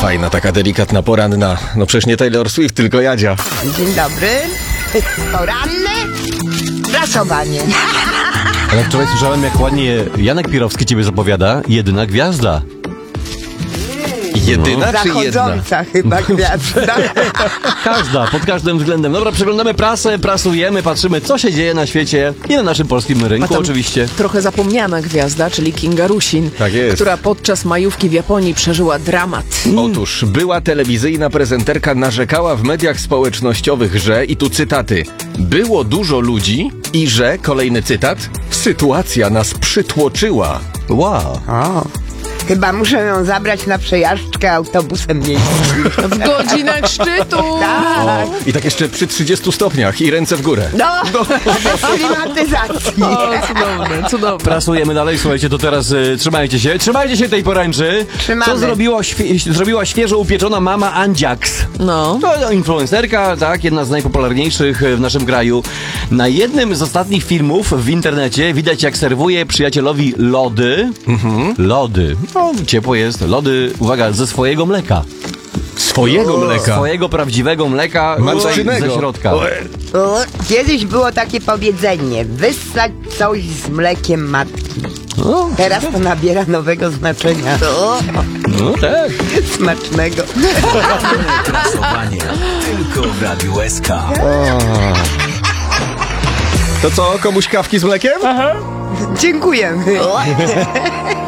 fajna, taka delikatna, poranna. No przecież nie Taylor Swift, tylko Jadzia. Dzień dobry. Poranne prasowanie. Ale wczoraj słyszałem, jak ładnie Janek Pirowski ciebie zapowiada. Jedyna gwiazda. Jedyna czy jedna? Zachodząca chyba gwiazda. Każda, pod każdym względem. Dobra, przeglądamy prasę, prasujemy, patrzymy, co się dzieje na świecie i na naszym polskim rynku tam oczywiście. Trochę zapomniana gwiazda, czyli Kinga Rusin, Tak jest. która podczas majówki w Japonii przeżyła dramat. Otóż była telewizyjna prezenterka narzekała w mediach społecznościowych, że, i tu cytaty, było dużo ludzi i że, kolejny cytat, sytuacja nas przytłoczyła. Wow. Chyba muszę ją zabrać na przejażdżkę autobusem miejskim. W godzinach szczytu! Tak. I tak jeszcze przy 30 stopniach i ręce w górę. No, bez klimatyzacji. O, cudowne, cudowne. Prasujemy dalej, słuchajcie, to teraz trzymajcie się tej poręczy. Trzymamy. Co zrobiła świeżo upieczona mama Andziaks. No. To influencerka, tak, jedna z najpopularniejszych w naszym kraju. Na jednym z ostatnich filmów w internecie widać, jak serwuje przyjacielowi lody. Lody. No, ciepło jest. Lody, uwaga, ze swojego mleka. Swojego mleka. Swojego prawdziwego mleka Matczynego. ze środka. Kiedyś było takie powiedzenie: wyssać coś z mlekiem matki. Teraz to nabiera nowego znaczenia. No tak. Smacznego. Prasowanie tylko w Radiu SK. To co, komuś kawki z mlekiem? Dziękujemy.